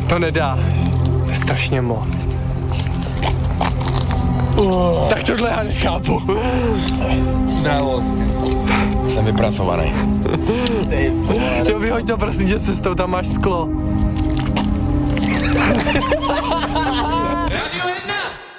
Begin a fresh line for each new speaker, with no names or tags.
To nedá. To je strašně moc. Tak tohle já nechápu.
Bravo. Jsem vypracovaný.
Jo, vyhoď to prosím tě cestou, tam máš sklo.